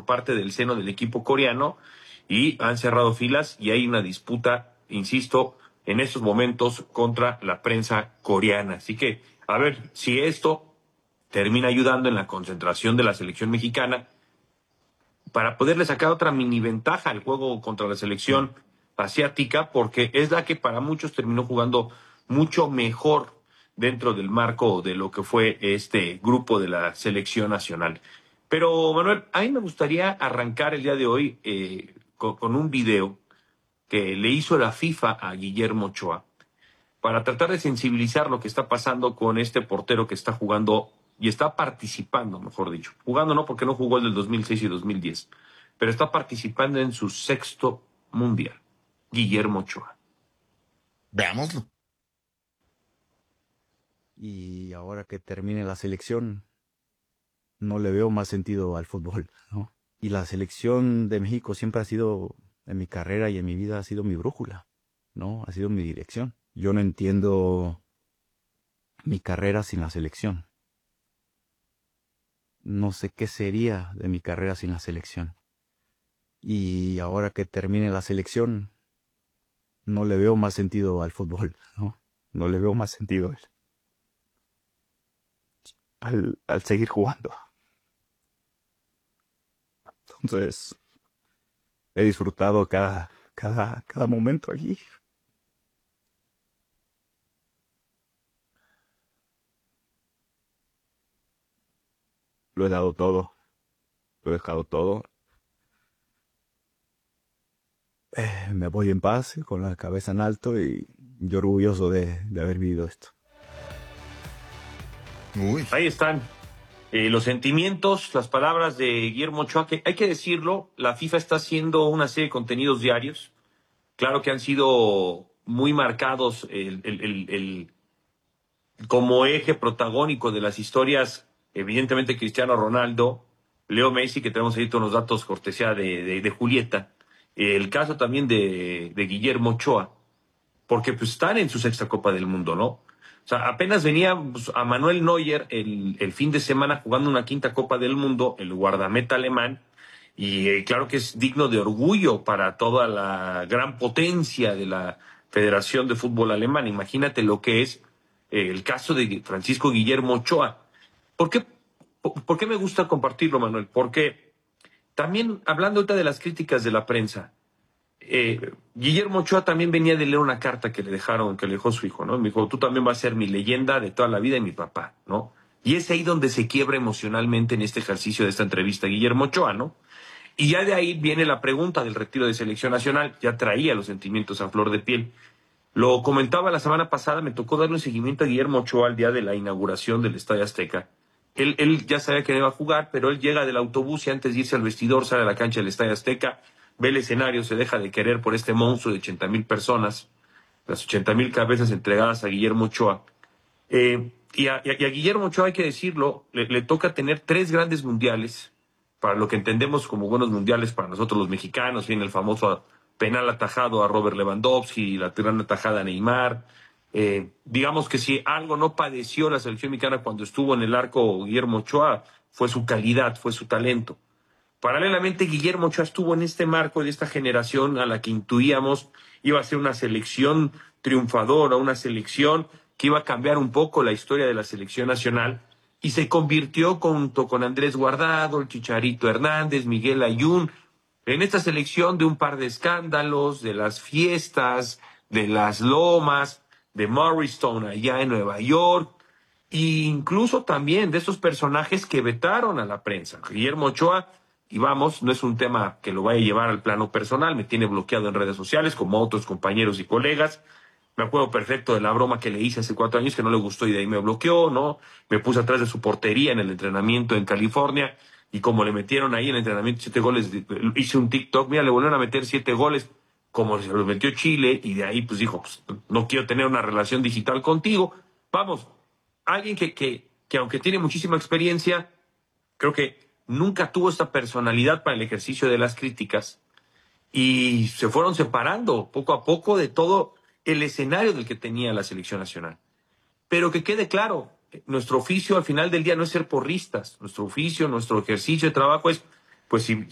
por parte del seno del equipo coreano y han cerrado filas y hay una disputa, insisto, en estos momentos contra la prensa coreana. Así que, a ver si esto termina ayudando en la concentración de la selección mexicana para poderle sacar otra mini ventaja al juego contra la selección asiática, porque es la que para muchos terminó jugando mucho mejor dentro del marco de lo que fue este grupo de la selección nacional. Pero, Manuel, a mí me gustaría arrancar el día de hoy con un video que le hizo la FIFA a Guillermo Ochoa para tratar de sensibilizar lo que está pasando con este portero que está jugando y está participando, mejor dicho. Jugando no, porque no jugó el del 2006 y 2010, pero está participando en su sexto mundial. Guillermo Ochoa. Veámoslo. Y ahora que termine la selección, no le veo más sentido al fútbol, ¿no? Y la selección de México siempre ha sido, en mi carrera y en mi vida, ha sido mi brújula, ¿no? Ha sido mi dirección. Yo no entiendo mi carrera sin la selección. No sé qué sería de mi carrera sin la selección. Y ahora que termine la selección, no le veo más sentido al fútbol, ¿no? No le veo más sentido al seguir jugando. Entonces, he disfrutado cada momento allí. Lo he dado todo. Lo he dejado todo. Me voy en paz, con la cabeza en alto y yo orgulloso de haber vivido esto. Uy. Ahí están los sentimientos, las palabras de Guillermo Ochoa, que hay que decirlo, la FIFA está haciendo una serie de contenidos diarios. Claro que han sido muy marcados como eje protagónico de las historias, evidentemente Cristiano Ronaldo, Leo Messi, que tenemos ahí todos los datos cortesía de Julieta, el caso también de Guillermo Ochoa, porque pues están en su sexta Copa del Mundo, ¿no? O sea, apenas venía pues, a Manuel Neuer el fin de semana jugando una quinta Copa del Mundo, el guardameta alemán, y claro que es digno de orgullo para toda la gran potencia de la Federación de Fútbol Alemán. Imagínate lo que es el caso de Francisco Guillermo Ochoa. ¿Por qué, por qué me gusta compartirlo, Manuel? Porque también, hablando ahorita de las críticas de la prensa, Guillermo Ochoa también venía de leer una carta que le dejaron, que le dejó su hijo, ¿no? Me dijo, tú también vas a ser mi leyenda de toda la vida y mi papá, ¿no? Y es ahí donde se quiebra emocionalmente en este ejercicio de esta entrevista Guillermo Ochoa, ¿no? Y ya de ahí viene la pregunta del retiro de selección nacional, ya traía los sentimientos a flor de piel. Lo comentaba la semana pasada, me tocó darle un seguimiento a Guillermo Ochoa al día de la inauguración del Estadio Azteca. Él ya sabía que no iba a jugar, pero él llega del autobús y antes de irse al vestidor sale a la cancha del Estadio Azteca, ve el escenario, se deja de querer por este monstruo de 80,000 personas, las 80,000 cabezas entregadas a Guillermo Ochoa. Y a Guillermo Ochoa, hay que decirlo, le toca tener 3 grandes mundiales, para lo que entendemos como buenos mundiales para nosotros los mexicanos, viene el famoso penal atajado a Robert Lewandowski, la gran atajada a Neymar. Digamos que si algo no padeció la selección mexicana cuando estuvo en el arco Guillermo Ochoa, fue su calidad, fue su talento. Paralelamente, Guillermo Ochoa estuvo en este marco de esta generación a la que intuíamos iba a ser una selección triunfadora, una selección que iba a cambiar un poco la historia de la selección nacional, y se convirtió junto con Andrés Guardado, el Chicharito Hernández, Miguel Ayun, en esta selección de un par de escándalos, de las fiestas, de las lomas, de Morristown allá en Nueva York, e incluso también de esos personajes que vetaron a la prensa. Guillermo Ochoa, y vamos, no es un tema que lo vaya a llevar al plano personal, me tiene bloqueado en redes sociales como otros compañeros y colegas. Me acuerdo perfecto de la broma que le hice hace 4 años que no le gustó y de ahí me bloqueó, ¿no? Me puse atrás de su portería en el entrenamiento en California y como le metieron ahí en el entrenamiento 7 goles, hice un TikTok, mira, le volvieron a meter 7 goles como se los metió Chile y de ahí pues dijo, pues, no quiero tener una relación digital contigo. Vamos, alguien que aunque tiene muchísima experiencia, creo que nunca tuvo esta personalidad para el ejercicio de las críticas y se fueron separando poco a poco de todo el escenario del que tenía la selección nacional. Pero que quede claro, nuestro oficio al final del día no es ser porristas, nuestro oficio, nuestro ejercicio de trabajo es, pues si